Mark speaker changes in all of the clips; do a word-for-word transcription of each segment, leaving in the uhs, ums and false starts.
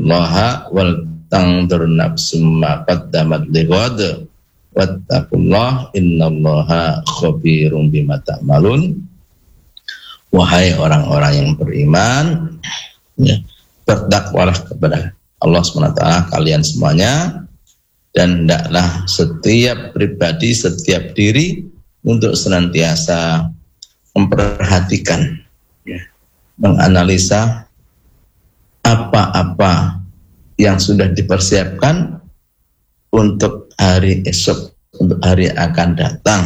Speaker 1: wattaqullaha wal tanzur nafsum ma qaddamat lighad wattaqullah innallaha khabirum bima ta'malun. Wahai orang-orang yang beriman, ya, bertakwalah kepada Allah subhanahu wa taala kalian semuanya, dan hendaklah setiap pribadi, setiap diri untuk senantiasa memperhatikan, ya, menganalisa apa-apa yang sudah dipersiapkan untuk hari esok, untuk hari yang akan datang.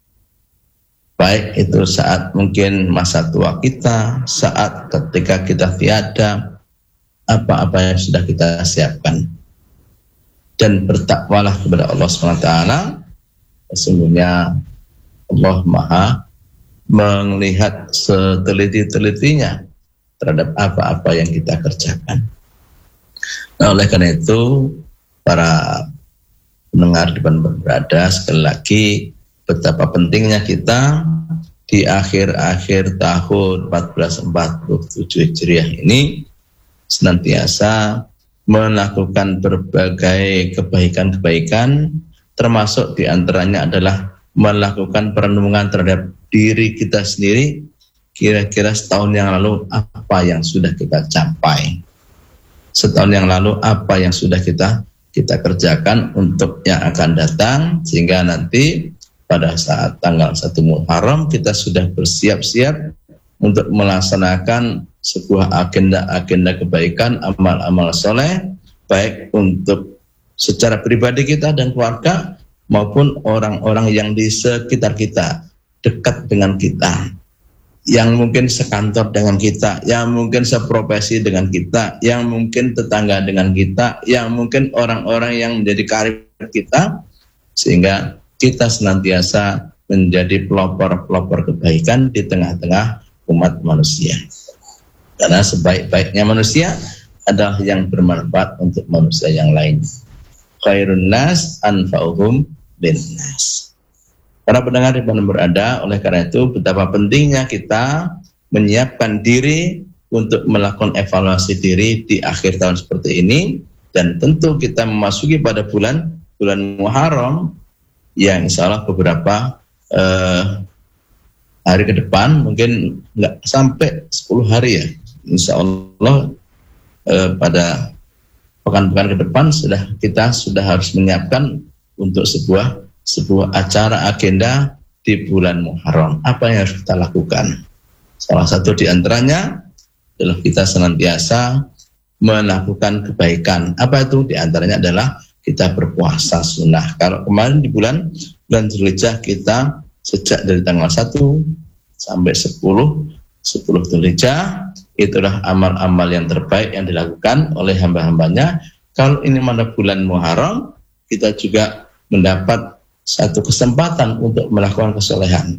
Speaker 1: Baik itu saat mungkin masa tua kita, saat ketika kita tiada, apa-apa yang sudah kita siapkan. Dan bertakwalah kepada Allah subhanahu wa taala. Sesungguhnya Allah Maha melihat seteliti-telitinya terhadap apa-apa yang kita kerjakan. Nah, oleh karena itu, para pendengar di mana berada, sekali lagi betapa pentingnya kita di akhir-akhir tahun seribu empat ratus empat puluh tujuh Hijriah ini senantiasa melakukan berbagai kebaikan-kebaikan, termasuk diantaranya adalah melakukan perenungan terhadap diri kita sendiri. Kira-kira setahun yang lalu apa yang sudah kita capai, setahun yang lalu apa yang sudah kita kita kerjakan untuk yang akan datang, sehingga nanti pada saat tanggal satu Muharram kita sudah bersiap-siap untuk melaksanakan sebuah agenda-agenda kebaikan, amal-amal soleh, baik untuk secara pribadi kita dan keluarga, maupun orang-orang yang di sekitar kita, dekat dengan kita, yang mungkin sekantor dengan kita, yang mungkin seprofesi dengan kita, yang mungkin tetangga dengan kita, yang mungkin orang-orang yang menjadi karib kita, sehingga kita senantiasa menjadi pelopor-pelopor kebaikan di tengah-tengah umat manusia. Karena sebaik-baiknya manusia adalah yang bermanfaat untuk manusia yang lain. Khairun nas anfa'uhum linnas. Para pendengar di mana berada, oleh karena itu betapa pentingnya kita menyiapkan diri untuk melakukan evaluasi diri di akhir tahun seperti ini, dan tentu kita memasuki pada bulan bulan Muharram yang insya Allah beberapa eh, hari ke depan, mungkin nggak sampai sepuluh hari ya, insya Allah eh, pada pekan-pekan ke depan sudah kita sudah harus menyiapkan untuk sebuah sebuah acara agenda di bulan Muharram. Apa yang harus kita lakukan? Salah satu di antaranya adalah kita senantiasa melakukan kebaikan. Apa itu? Di antaranya adalah kita berpuasa sunnah. Kalau kemarin di bulan bulan Dzulhijjah kita sejak dari tanggal satu sampai sepuluh Dzulhijjah, itulah amal-amal yang terbaik yang dilakukan oleh hamba-hambanya. Kalau ini mana bulan Muharram, kita juga mendapat satu kesempatan untuk melakukan kesolehan,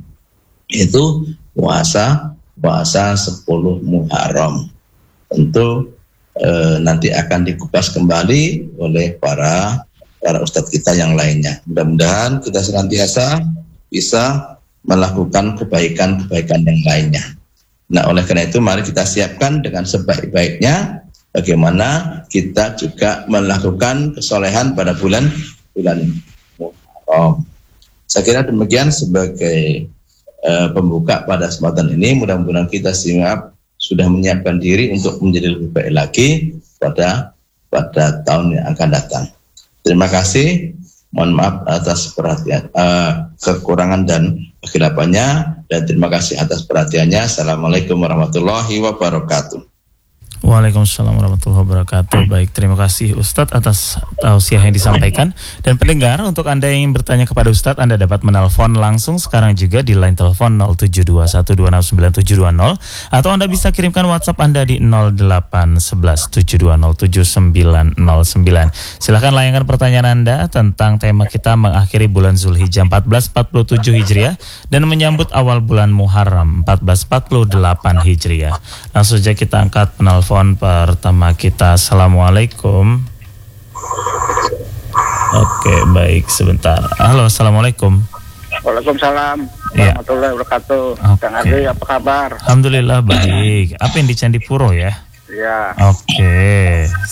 Speaker 1: itu puasa puasa sepuluh Muharram. Tentu e, nanti akan dikupas kembali oleh para para ustadz kita yang lainnya. Mudah-mudahan kita senantiasa bisa melakukan kebaikan-kebaikan yang lainnya. Nah, oleh karena itu mari kita siapkan dengan sebaik-baiknya bagaimana kita juga melakukan kesolehan pada bulan bulan Muharram. Saya kira demikian sebagai uh, pembuka pada kesempatan ini. Mudah-mudahan kita siap sudah menyiapkan diri untuk menjadi lebih baik lagi pada pada tahun yang akan datang. Terima kasih. Mohon maaf atas perhatian uh, kekurangan dan kekhilafan-nya, dan terima kasih atas perhatiannya. Assalamualaikum warahmatullahi wabarakatuh.
Speaker 2: Waalaikumsalam warahmatullahi wabarakatuh. Baik, terima kasih Ustadz atas tausiah yang disampaikan. Dan pendengar, untuk Anda yang ingin bertanya kepada Ustadz, Anda dapat menelpon langsung sekarang juga di line telepon nol tujuh dua satu dua nol sembilan tujuh dua nol, atau Anda bisa kirimkan WhatsApp Anda di nol delapan satu satu tujuh dua nol tujuh sembilan nol sembilan. Silahkan layangkan pertanyaan Anda tentang tema kita mengakhiri bulan Dzulhijjah seribu empat ratus empat puluh tujuh Hijriah dan menyambut awal bulan Muharram seribu empat ratus empat puluh delapan Hijriah. Langsung saja kita angkat penelpon pertama kita. Assalamualaikum. Oke, baik, sebentar. Halo, assalamualaikum.
Speaker 3: Waalaikumsalam
Speaker 2: Ya.
Speaker 3: warahmatullahi wabarakatuh.
Speaker 2: Oke.
Speaker 3: Kang Ade, apa kabar?
Speaker 2: Alhamdulillah baik. Apa yang di Candipuro ya?
Speaker 3: Ya.
Speaker 2: Oke.